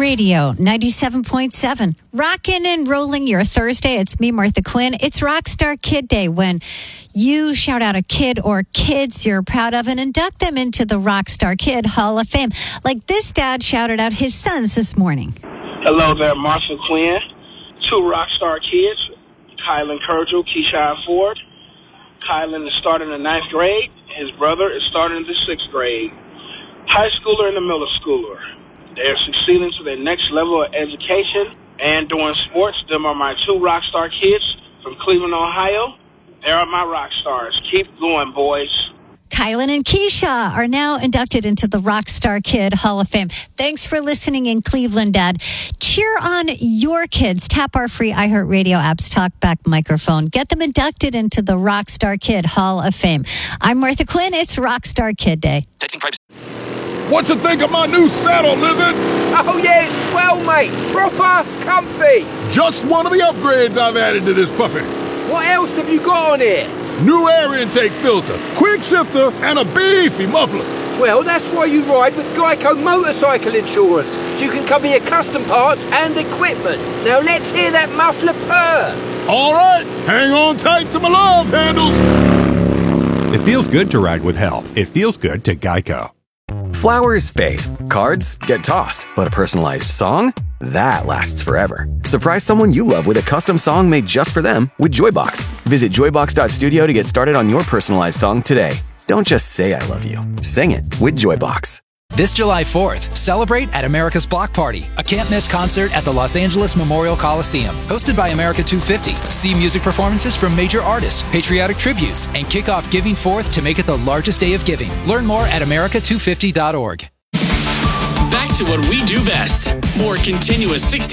Radio 97.7. Rocking and rolling your Thursday. It's me, Martha Quinn. It's Rockstar Kid Day, when you shout out a kid or kids you're proud of and induct them into the Rockstar Kid Hall of Fame. Like this dad shouted out his sons this morning. Hello there, Martha Quinn. Two Rockstar kids, Kylan Kurgel, Keyshawn Ford. Kylan is starting the 9th grade. His brother is starting the 6th grade. High schooler and a middle schooler. They're succeeding to their next level of education and doing sports. Them are my two rock star kids from Cleveland, Ohio. They are my rock stars. Keep going, boys. Kylan and Keisha are now inducted into the Rockstar Kid Hall of Fame. Thanks for listening in Cleveland, Dad. Cheer on your kids. Tap our free iHeartRadio app's TalkBack microphone. Get them inducted into the Rockstar Kid Hall of Fame. I'm Martha Quinn. It's Rockstar Kid Day. What you think of my new saddle, Lizard? Oh yeah, it's swell, mate. Proper comfy. Just one of the upgrades I've added to this puppy. What else have you got on here? New air intake filter, quick shifter, and a beefy muffler. Well, that's why you ride with Geico Motorcycle Insurance, so you can cover your custom parts and equipment. Now let's hear that muffler purr. All right, hang on tight to my love handles. It feels good to ride with help. It feels good to Geico. Flowers fade, cards get tossed, but a personalized song? That lasts forever. Surprise someone you love with a custom song made just for them with Joybox. Visit joybox.studio to get started on your personalized song today. Don't just say I love you. Sing it with Joybox. This July 4th, celebrate at America's Block Party, a can't-miss concert at the Los Angeles Memorial Coliseum. Hosted by America 250. See music performances from major artists, patriotic tributes, and kick off Giving 4th to make it the largest day of giving. Learn more at america250.org. Back to what we do best. More continuous 60